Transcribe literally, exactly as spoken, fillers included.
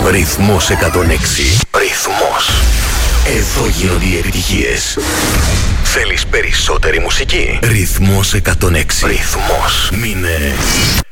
Ρυθμός εκατόν έξι. Ρυθμός. Εδώ γίνονται οι επιτυχίες. Θέλεις περισσότερη μουσική? Ρυθμός εκατόν έξι. Ρυθμός. Μείνε